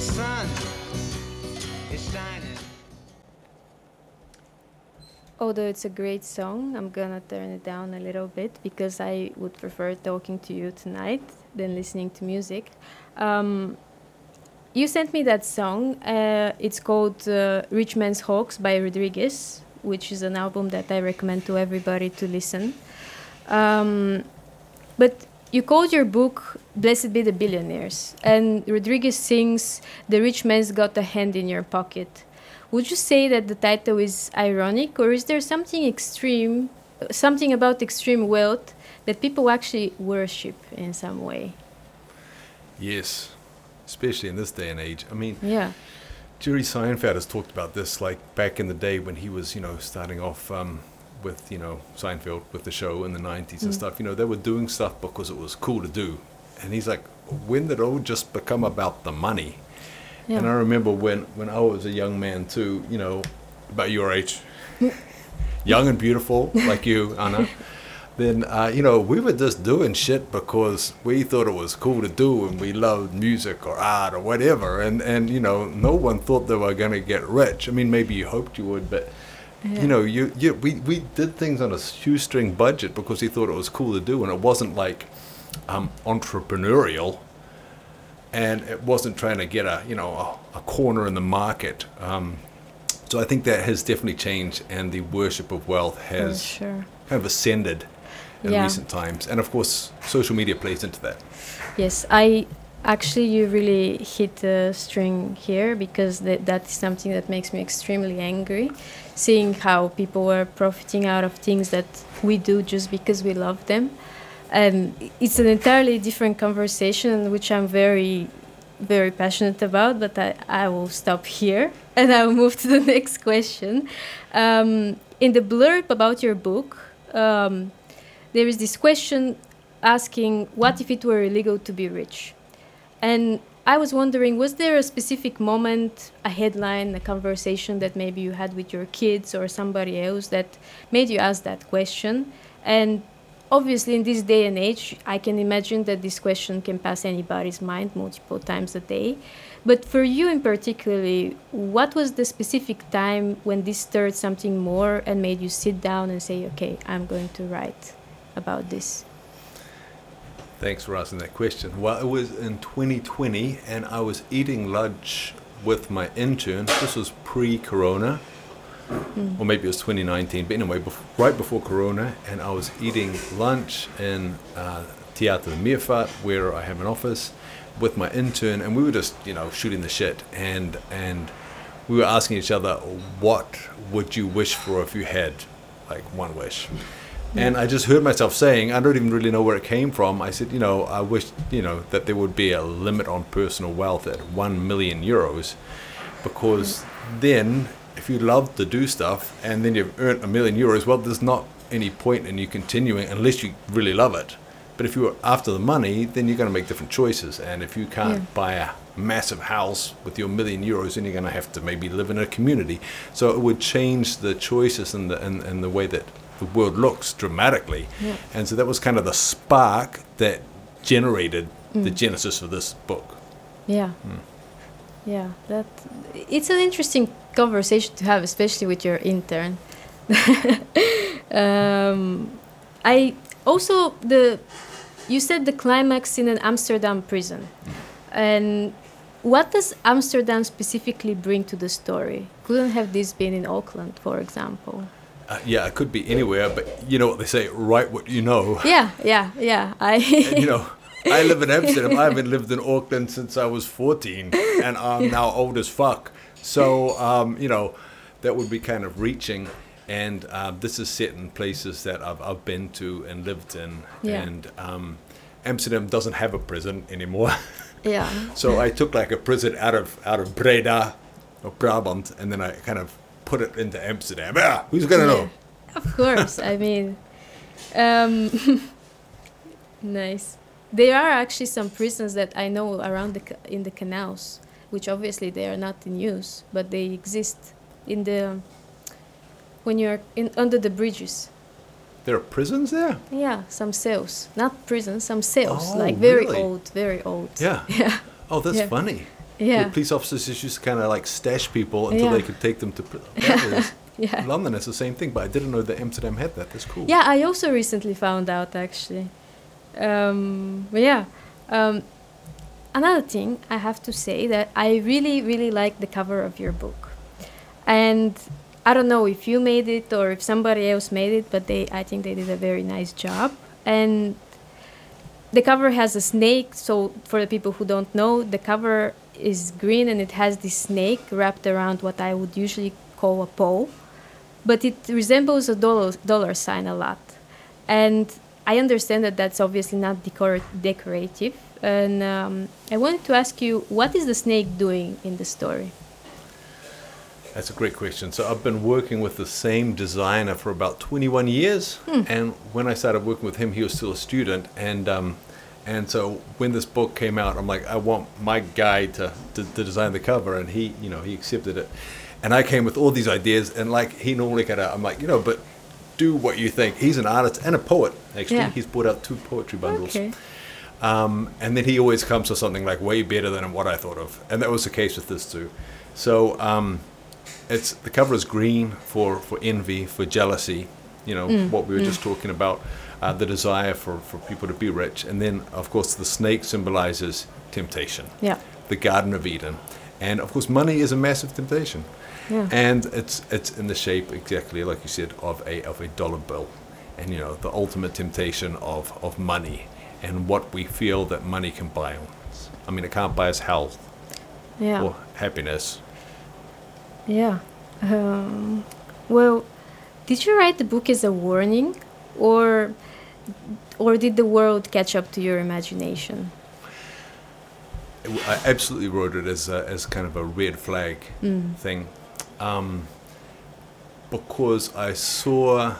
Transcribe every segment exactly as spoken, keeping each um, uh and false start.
sun is shining. Although it's a great song, I'm gonna turn it down a little bit because I would prefer talking to you tonight than listening to music. Um, you sent me that song. Uh, it's called uh, Rich Man's Hawks by Rodriguez, which is an album that I recommend to everybody to listen. Um, but you called your book Blessed Be the Billionaires, and Rodriguez sings The Rich Man's Got a Hand in Your Pocket. Would you say that the title is ironic, or is there something extreme, something about extreme wealth that people actually worship in some way? Yes, especially in this day and age. I mean, Yeah. Jerry Seinfeld has talked about this, like back in the day when he was, you know, starting off um, with, you know, Seinfeld with the show in the nineties and Mm. stuff. You know, they were doing stuff because it was cool to do. And he's like, when did it all just become about the money? Yeah. And I remember when, when I was a young man too, you know, about your age, young and beautiful like you, Anna, then, uh, you know, we were just doing shit because we thought it was cool to do and we loved music or art or whatever. And, and you know, no one thought they were going to get rich. I mean, maybe you hoped you would, but, Yeah. you know, you, you we, we did things on a shoestring budget because we thought it was cool to do. And it wasn't like um, entrepreneurial. And it wasn't trying to get a, you know, a, a corner in the market. Um, so I think that has definitely changed, and the worship of wealth For has sure. kind of ascended in Yeah. recent times. And of course, social media plays into that. Yes, I actually you really hit a string here because that that is something that makes me extremely angry, seeing how people are profiting out of things that we do just because we love them. And it's an entirely different conversation, which I'm very, very passionate about, but I, I will stop here and I will move to the next question. Um, in the blurb about your book, um, there is this question asking, what if it were illegal to be rich? And I was wondering, was there a specific moment, a headline, a conversation that maybe you had with your kids or somebody else that made you ask that question? And obviously, in this day and age, I can imagine that this question can pass anybody's mind multiple times a day. But for you in particularly, what was the specific time when this stirred something more and made you sit down and say, okay, I'm going to write about this? Thanks for asking that question. Well, it was in twenty twenty, and I was eating lunch with my intern. This was pre-corona, Mm. or maybe it was twenty nineteen, but anyway, bef- right before corona, and I was eating lunch in uh, Teatro Meervat, where I have an office, with my intern, and we were just, you know, shooting the shit, and and we were asking each other, what would you wish for if you had, like, one wish? And I just heard myself saying, I don't even really know where it came from. I said, you know, I wish, you know, that there would be a limit on personal wealth at one million euros, because then if you love to do stuff and then you've earned a million euros, well, there's not any point in you continuing unless you really love it. But if you're after the money, then you're going to make different choices. And if you can't Yeah. buy a massive house with your million euros, then you're going to have to maybe live in a community. So it would change the choices and the, and, and the way that the world looks dramatically. Yeah. And so that was kind of the spark that generated the Mm. genesis of this book. Yeah. Yeah, that it's an interesting conversation to have, especially with your intern. um, I also the you said the climax in an Amsterdam prison, and what does Amsterdam specifically bring to the story? Couldn't have this been in Auckland, for example? Uh, yeah, it could be anywhere, but you know what they say, write what you know. Yeah, yeah, yeah. I And, you know, I live in Amsterdam. I haven't lived in Auckland since I was fourteen, and I'm now old as fuck. So, um, you know, that would be kind of reaching. And uh, this is set in places that I've, I've been to and lived in. Yeah. And um, Amsterdam doesn't have a prison anymore. yeah. So I took like a prison out of out of Breda or Brabant, and then I kind of put it into Amsterdam. Ah, who's gonna know? Of course. I mean, um, nice. There are actually some prisons that I know around the ca- in the canals, which obviously they are not in use, but they exist in the when you're in under the bridges. There are prisons there? Yeah, some cells, not prisons, some cells, Oh, like very really? old, very old. Yeah. Yeah. Oh, that's Yeah. funny. Yeah. where police officers used to kind of like stash people until Yeah. they could take them to pr- that is- Yeah. London is the same thing, but I didn't know that Amsterdam had that. That's cool. Yeah, I also recently found out actually. Um, but yeah, um, another thing I have to say that I really, really like the cover of your book, and I don't know if you made it or if somebody else made it, but they, I think they did a very nice job. And the cover has a snake. So for the people who don't know, the cover is green and it has this snake wrapped around what I would usually call a pole, but it resembles a dollar, dollar sign a lot. And I understand that that's obviously not decor- decorative. And um, I wanted to ask you, what is the snake doing in the story? That's a great question. So I've been working with the same designer for about twenty-one years, Hmm. and when I started working with him, he was still a student, and um, and so when this book came out, I'm like, I want my guy to, to to design the cover, and he, you know, he accepted it, and I came with all these ideas, and like he normally kind of, I'm like, you know, but do what you think. He's an artist and a poet, actually. Yeah. He's brought out two poetry bundles. Okay. Um, and then he always comes to something like way better than what I thought of. And that was the case with this too. So um, it's the cover is green for, for envy, for jealousy, you know, Mm, what we were mm. just talking about, uh, the desire for, for people to be rich. And then, of course, the snake symbolizes temptation, Yeah. the Garden of Eden. And, of course, money is a massive temptation. Yeah. And it's it's in the shape, exactly like you said, of a of a dollar bill. And, you know, the ultimate temptation of, of money and what we feel that money can buy us. I mean, it can't buy us health Yeah. or happiness. Yeah. Um, well, did you write the book as a warning, or or did the world catch up to your imagination? I absolutely wrote it as a, as kind of a red flag Mm. thing, um, because I saw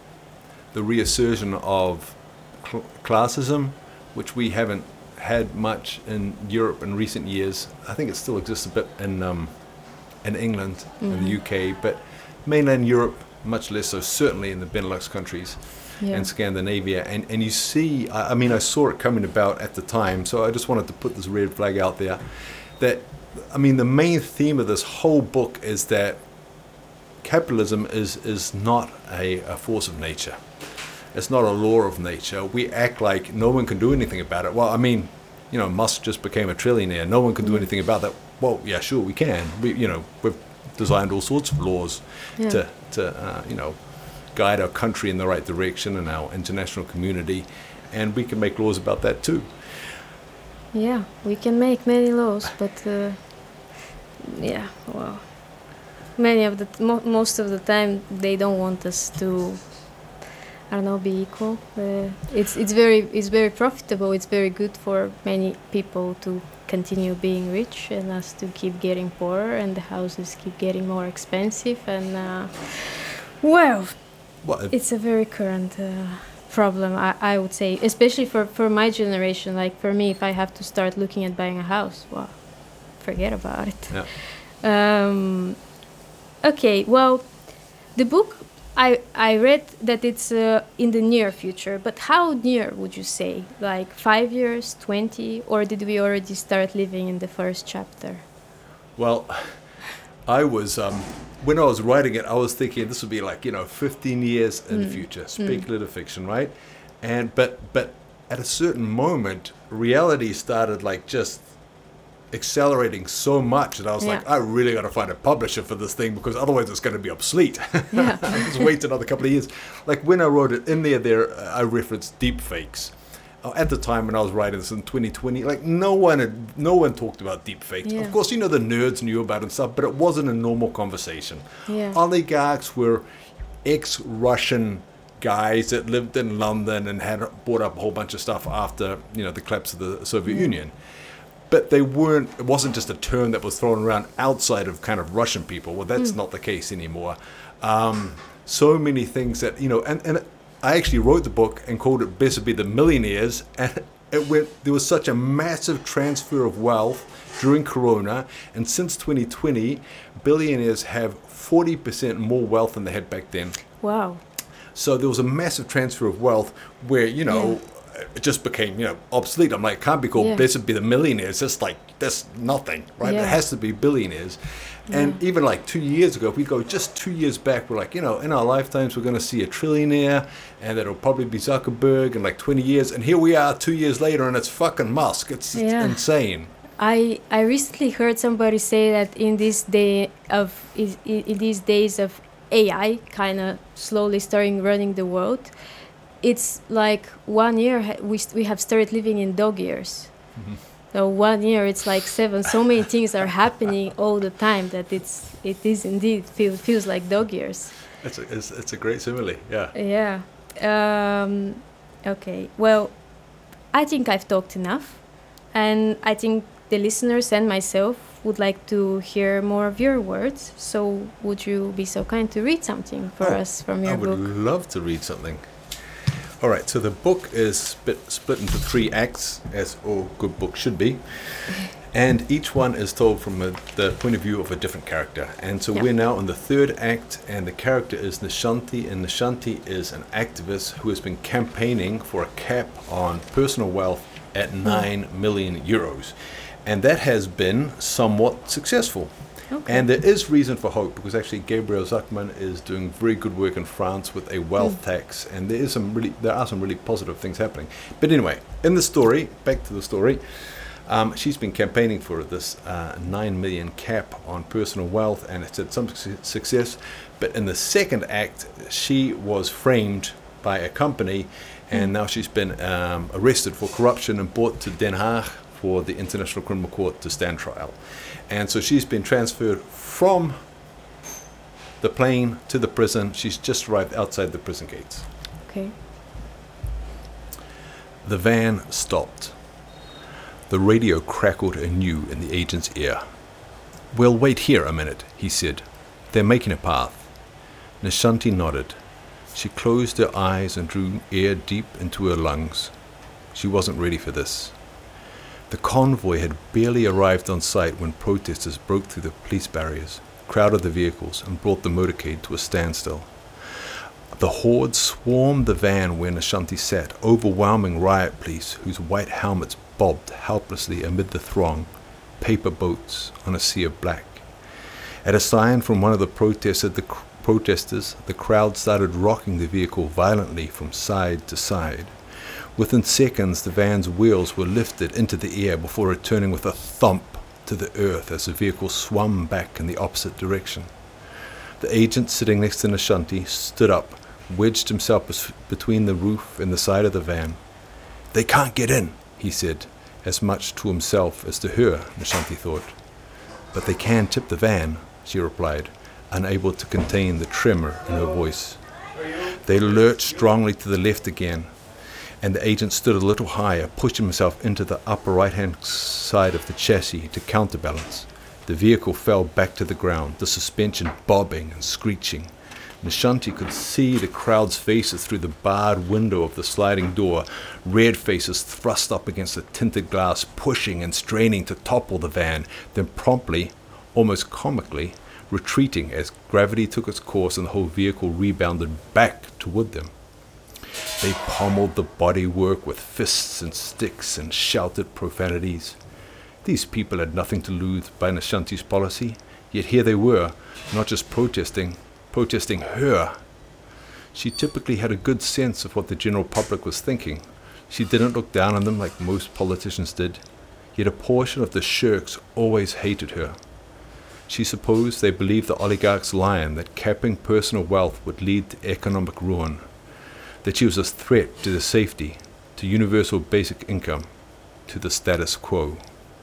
the reassertion of cl- classism, which we haven't had much in Europe in recent years. I think it still exists a bit in um, in England, in Mhm. the U K, but mainland Europe much less so. Certainly in the Benelux countries. Yeah. And Scandinavia, and, and you see, I, I mean, I saw it coming about at the time, so I just wanted to put this red flag out there, that, I mean, the main theme of this whole book is that capitalism is, is not a, a force of nature. It's not a law of nature. We act like no one can do anything about it. Well, I mean, you know, Musk just became a trillionaire. No one can do Mm. anything about that. Well, yeah, sure, we can. We, you know, we've designed all sorts of laws Yeah. to, to uh, you know, guide our country in the right direction and our international community, and we can make laws about that too. Yeah, we can make many laws, but uh, yeah, well, many of the mo- most of the time they don't want us to, I don't know, be equal. Uh, it's it's very it's very profitable. It's very good for many people to continue being rich and us to keep getting poorer, and the houses keep getting more expensive. And uh, well, Well, it- it's a very current uh, problem, I, I would say, especially for, for my generation. Like for me, if I have to start looking at buying a house, well, forget about it. Yeah. Um, okay, well, the book, I, I read that it's uh, in the near future, but how near would you say? Like five years, twenty, or did we already start living in the first chapter? Well, I was, um, when I was writing it, I was thinking this would be like, you know, fifteen years in the Mm. future, speculative fiction, right? And, but, but at a certain moment, reality started like just accelerating so much that I was like, Yeah. I really got to find a publisher for this thing because otherwise it's going to be obsolete. Yeah. Just wait another couple of years. Like when I wrote it in there, there uh, I referenced deep fakes. Uh, at the time when I was writing this in twenty twenty, like no one had, no one talked about deep fakes. Yeah. Of course, you know, the nerds knew about it and stuff, but it wasn't a normal conversation. Yeah. Oligarchs were ex-Russian guys that lived in London and had bought up a whole bunch of stuff after, you know, the collapse of the Soviet Yeah. Union. But they weren't, it wasn't just a term that was thrown around outside of kind of Russian people. Well, that's Mm. not the case anymore. Um, so many things that, you know, and, and I actually wrote the book and called it Best to Be the Millionaires. And it went, there was such a massive transfer of wealth during Corona. And since twenty twenty, billionaires have forty percent more wealth than they had back then. Wow. So there was a massive transfer of wealth where, you know, it just became, you know, obsolete. I'm like, it can't be called Yeah. Blessed Be the Millionaires. It's just like, that's nothing, right? Yeah. It has to be billionaires. And Yeah. even like two years ago, if we go just two years back, we're like, you know, in our lifetimes, we're going to see a trillionaire, and it'll probably be Zuckerberg in like twenty years. And here we are two years later, and it's fucking Musk. It's, it's Yeah. insane. I I recently heard somebody say that in this day of is in in these days of A I kind of slowly starting running the world, it's like one year ha- we st- we have started living in dog years. So one year it's like seven. So many things are happening all the time that it's it is indeed feel, feels like dog years. It's a, it's, it's a great simile, yeah. Yeah. Um, okay. Well, I think I've talked enough, and I think the listeners and myself would like to hear more of your words. So, would you be so kind to read something for Oh, us from I your would book? love to read something. All right, so the book is split, split into three acts, as all good books should be. And each one is told from a, the point of view of a different character. And so Yeah. we're now in the third act, and the character is Nishanti. And Nishanti is an activist who has been campaigning for a cap on personal wealth at nine million euros. And that has been somewhat successful. Okay. And there is reason for hope, because actually Gabriel Zucman is doing very good work in France with a wealth Mm. tax, and there is some really there are some really positive things happening. But anyway, in the story, back to the story, um, she's been campaigning for this uh, nine million cap on personal wealth, and it's had some su- success. But in the second act, she was framed by a company, and Mm. now she's been um, arrested for corruption and brought to Den Haag for the International Criminal Court to stand trial. And so she's been transferred from the plane to the prison. She's just arrived outside the prison gates. Okay. The van stopped. The radio crackled anew in the agent's ear. "We'll wait here a minute," he said. "They're making a path." Nishanti nodded. She closed her eyes and drew air deep into her lungs. She wasn't ready for this. The convoy had barely arrived on site when protesters broke through the police barriers, crowded the vehicles, and brought the motorcade to a standstill. The horde swarmed the van where Nishanti sat, overwhelming riot police whose white helmets bobbed helplessly amid the throng, paper boats on a sea of black. At a sign from one of the protesters, the cr- protesters, the crowd started rocking the vehicle violently from side to side. Within seconds, the van's wheels were lifted into the air before returning with a thump to the earth as the vehicle swung back in the opposite direction. The agent sitting next to Nishanti stood up, wedged himself bes- between the roof and the side of the van. "They can't get in," he said, as much to himself as to her, Nishanti thought. "But they can tip the van," she replied, unable to contain the tremor in her voice. They lurched strongly to the left again, and the agent stood a little higher, pushing himself into the upper right-hand side of the chassis to counterbalance. The vehicle fell back to the ground, the suspension bobbing and screeching. Nishanti could see the crowd's faces through the barred window of the sliding door, red faces thrust up against the tinted glass, pushing and straining to topple the van, then promptly, almost comically, retreating as gravity took its course and the whole vehicle rebounded back toward them. They pommeled the bodywork with fists and sticks and shouted profanities. These people had nothing to lose by Nishanti's policy, yet here they were, not just protesting, protesting her. She typically had a good sense of what the general public was thinking. She didn't look down on them like most politicians did, yet a portion of the shirks always hated her. She supposed they believed the oligarch's line that capping personal wealth would lead to economic ruin, that she was a threat to the safety, to universal basic income, to the status quo.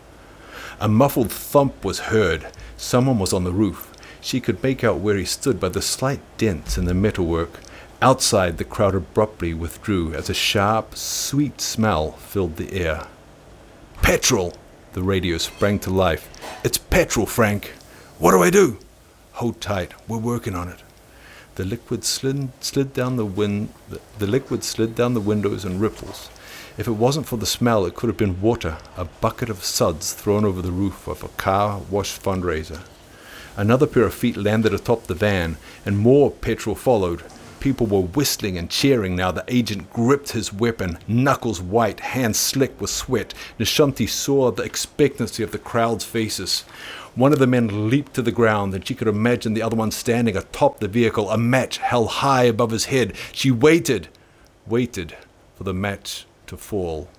A muffled thump was heard. Someone was on the roof. She could make out where he stood by the slight dents in the metalwork. Outside, the crowd abruptly withdrew as a sharp, sweet smell filled the air. "Petrol!" The radio sprang to life. "It's petrol, Frank! What do I do?" "Hold tight. We're working on it." The liquid slid, slid down the wind. The, the liquid slid down the windows in ripples. If it wasn't for the smell, it could have been water, a bucket of suds thrown over the roof of a car wash fundraiser. Another pair of feet landed atop the van, and more petrol followed. People were whistling and cheering now. The agent gripped his weapon, knuckles white, hands slick with sweat. Nishanti saw the expectancy of the crowd's faces. One of the men leaped to the ground, and she could imagine the other one standing atop the vehicle, a match held high above his head. She waited, waited for the match to fall.